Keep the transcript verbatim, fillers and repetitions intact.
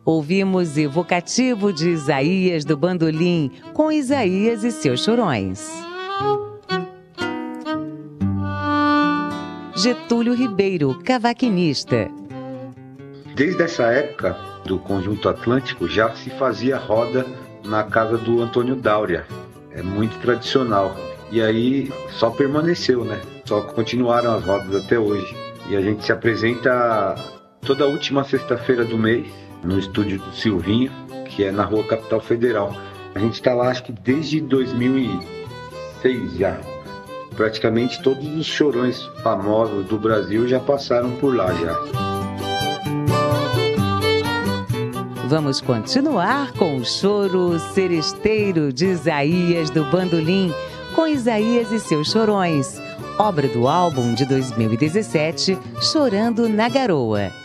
Ouvimos Evocativo de Isaías do Bandolim, com Isaías e seus chorões. Getúlio Ribeiro, cavaquinista. Desde essa época do Conjunto Atlântico já se fazia roda na casa do Antônio Dáurea. É muito tradicional. E aí só permaneceu, né? Só continuaram as rodas até hoje. E a gente se apresenta toda última sexta-feira do mês no estúdio do Silvinho, que é na Rua Capital Federal. A gente está lá acho que desde dois mil e seis já. Praticamente todos os chorões famosos do Brasil já passaram por lá já. Vamos continuar com o choro seresteiro de Isaías do Bandolim, com Isaías e seus chorões, obra do álbum de dois mil e dezessete, Chorando na Garoa.